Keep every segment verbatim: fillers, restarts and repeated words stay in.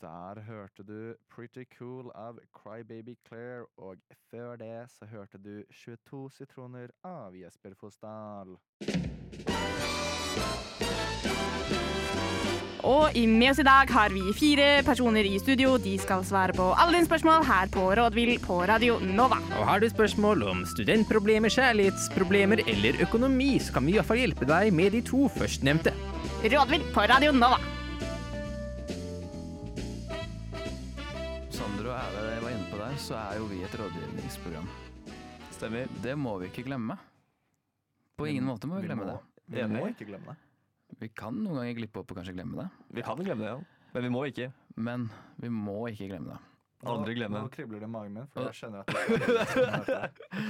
Der hørte du Pretty Cool av Crybaby Claire, og før det så hørte du tjueto sitroner av Jesper Fosdal. Og i med oss i dag har vi fire personer i studio. De skal svare på alle dine spørsmål her på Rådvill på Radio Nova. Og har du spørsmål om studentproblemer, kjærlighetsproblemer eller økonomi, så kan vi i hvert fall hjelpe deg med de to førstnevnte. Rådvill på Radio Nova. Sander og Æve var inne på der, så er jo vi et rådgivningsprogram. Stemmer. Det må vi ikke glemme. På ingen måte må vi glemme det. Vi må ikke glemme det. Vi kan noen ganger glippe opp og kanskje glemme det. Vi kan glemme det, ja. Men vi må ikke. Men vi må ikke glemme det. Aldri glemme. Nå kribler det i magen min, for jeg skjønner at det er det.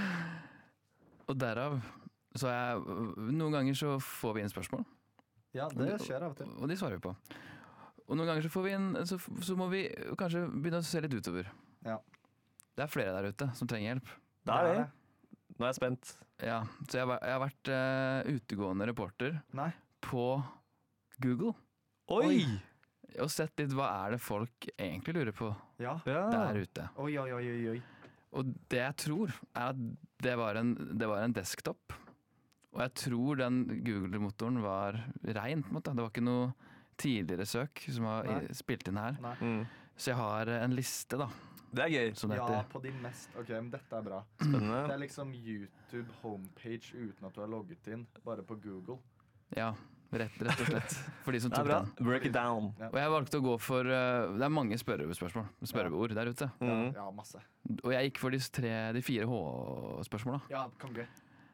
Og derav så er jeg, noen ganger så får vi inn spørsmål. Ja, det skjer av og til. Og de svarer vi på. Og noen ganger så får vi inn, så, så må vi kanskje begynne å se litt utover. Ja. Det er flere der ute som trenger hjelp. Det er det. Nå er jeg spent. Ja, så jeg, var, jeg har vært uh, utegående reporter Nei. på Google. Oi! Og sett litt hva er det folk egentlig lurer på Ja. Ja. der ute. Oi, oi, oi, oi. Og det jeg tror er at det var en, det var en desktop. Og jeg tror den Google-motoren var rein, på en måte. Det var ikke noe tidligere søk som var i, Nei. spilt inn her. Nei. Mm. Så jeg har en liste da, Det er gøy. som det Ja, heter. på de mest... Ok, men dette er bra. Det Spennende. er liksom YouTube homepage uten at du har logget inn, bare på Google. Ja, rett, rett og slett. For de som Det er tok bra. den. Break it down. Og jeg valgte å gå for, uh, det er mange spørrespørsmål, spørreord der ute. Mm. Ja, masse. Og jeg gikk for de, tre, de fire H-spørsmålene. Ja, konge.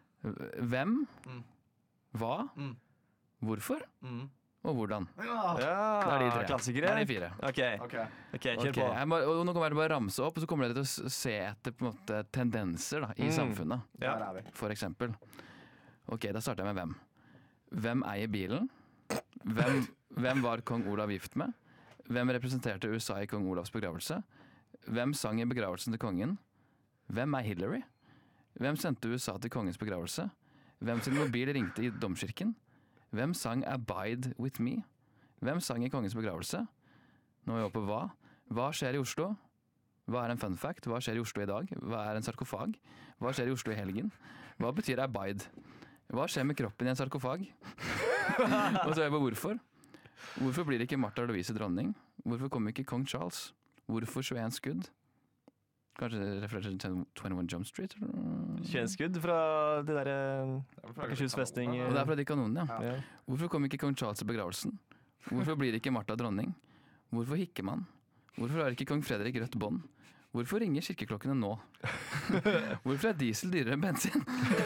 Hvem? Mm. Hva? Mm. Hvorfor? Mm. Og hvordan? Ja. Ja, Det er de tre. klassikere. Det er de fire. Ok, Ok. ok, kjør Ok, på. jeg må, og nå kommer jeg til å bare ramse opp, og så kommer dere til å s- se etter på en måte tendenser da, i Mm. samfunnet, Ja. Der er vi. for eksempel. Ok, da starter jeg med hvem. Hvem eier bilen? Hvem, hvem var kong Olav gift med? Hvem representerte U S A i kong Olavs begravelse? Hvem sang i begravelsen til kongen? Hvem er Hillary? Hvem sendte U S A til kongens begravelse? Hvem sin mobil ringte i domkirken? Hvem sang Abide With Me? Hvem sang i kongens begravelse? Nå er vi oppe på hva. Hva skjer i Oslo? Hva er en fun fact? Hva skjer i Oslo i dag? Hva er en sarkofag? Hva skjer i Oslo i helgen? Hva betyr abide? Hva skjer med kroppen i en sarkofag? Og så er jeg på hvorfor. Hvorfor blir ikke Martha Louise dronning? Hvorfor kommer ikke kong Charles? Hvorfor tjueen skudd? Kanskje det refererer til tjueen Jump Street? eller? Tjenskudd fra det derre Akershus festning. Og det er fra de kanonene, ja. Ja. Hvorfor kom ikke kong Charles i begravelsen? Hvorfor blir ikke Martha dronning? Hvorfor hikker man? Hvorfor har ikke kong Fredrik rødt bånd? Hvorfor ringer kirkeklokkene nå? Hvorfor er diesel dyrere enn bensin?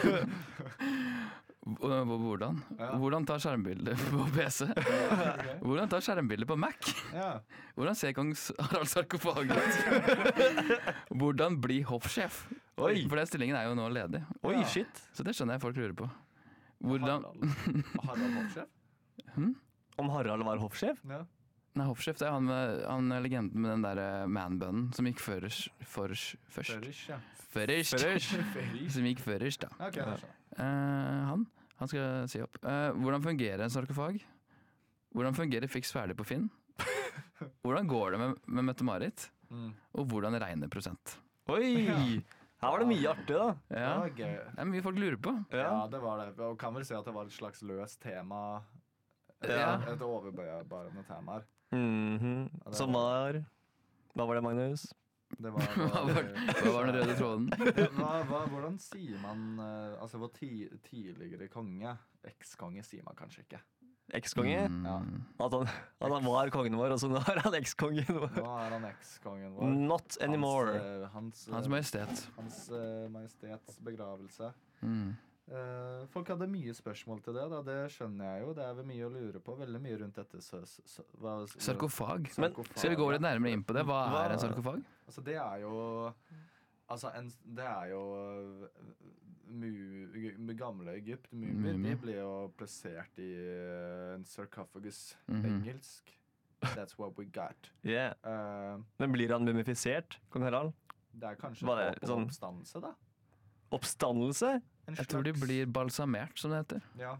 Og Hvordan? Hvordan tar skjermbildet på P C? Hvordan tar skjermbildet på Mac? Ja. Hvordan ser kong Harald sarkofag ut? Hvordan bli hoffsjef? Oi. For den stillingen er jo nå ledig. Oi, Ja. shit. Så det skjønner jeg folk lurer på. Hvordan Harald Harald Hoffsjef? Om Harald var hoffsjef? Ja. Nei, hoffsjef det er han, med, han er legenden med den der man-bunnen som gikk først. først, først. Førish, ja. Først. Førish. Som gikk først, da. Ok, det skjønner jeg. Eh, han, han skal si opp. Eh, hvordan fungerer en sarkofag? Hvordan fungerer Fiks ferdig på Finn? Hvordan går det med, med Mette-Marit? Mm. Og hvordan regner prosent? Oi! Her var det mye artig, da. Det Ja, var gøy. det er mye folk lurer på. Ja, det var det. Og kan vel si at det var et slags løst tema. Et, Ja. et overbærende tema her. Mhm. Ja, det Som var Hva var det, Magnus? Det var, Hva var, hva var den røde tråden? hva, hva, hvordan sier man eh, Altså, vår ti, tidligere konge, ekskonge, sier man kanskje ikke. Ekskonge? Mm. Ja. At, han, at han var kongen vår, og så nå er han ekskongen Nå vår. er han ekskongen vår. Not anymore. Hans, eh, hans, Hans eh, Majestet. hans eh, Majestets begravelse. Mm. Eh, folk hadde mye spørsmål til det, da. Det skjønner jeg jo. Det er vel mye å lure på. Veldig mye rundt dette. Så, så, hva, Sarkofag. Men- sarkofag, Skal vi gå litt ja. nærmere inn på det? Hva Hva- er en sarkofag? Altså, det er jo Altså, en, det er jo mu, mu, gamle Egypt. Mumier. Mumie. De ble jo plassert i eh, en sarcophagus. Mhm. Engelsk. That's what we got. Yeah. Eh, Men blir han mumifisert, kong Harald? det er kanskje Hva er håp det, om sånn- oppstandelse, da. Oppstandelse? En Jeg tror de slags- blir balsamert, som det heter. Ja.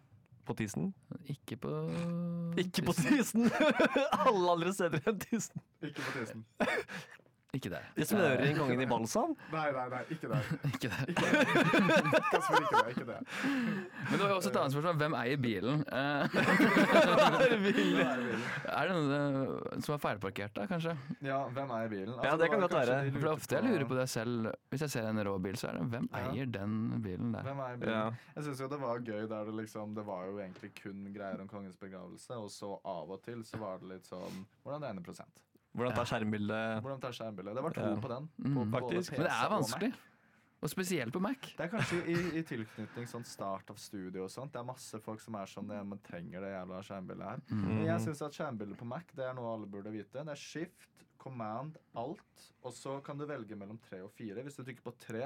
På Thyssen? Ikke på Ikke på Thyssen! Alle andre steder enn Thyssen. Ikke på tissen. Ikke der. De smører inn kongen i balsam. Nei, nei, nei, ikke der. Ikke der. Ikke der. Kasper, ikke der, ikke der. Men det var jo også et annet spørsmål. Hvem eier bilen? Eh, er det noe som er feilparkert da, kanskje? Ja, hvem eier bilen? Ja, det kan var godt kanskje være. de For det er lurte ofte jeg lurer på det selv. Hvis jeg ser en rå bil, så er det hvem Ja. eier den bilen der? Hvem eier bilen? Ja. Jeg synes jo det var gøy der det liksom, det var jo egentlig kun greier om kongens begravelse, og så av og til så var det litt sånn, hvordan regner prosent? Hvordan tar skjermbildet? Hvordan tar skjermbildet? Det var to Ja. på den. Mm, på både faktisk. P C Men det er og vanskelig. Mac. Og spesielt på Mac. Det er kanskje i, i tilknytning sånn start av studio og sånt. Det er masse folk som er sånn, man trenger det jævla skjermbildet her. Men jeg synes at skjermbildet på Mac, det er noe alle burde vite. Det er shift, command, alt, og så kan du velge mellom tre og fire. Hvis du trykker på tre,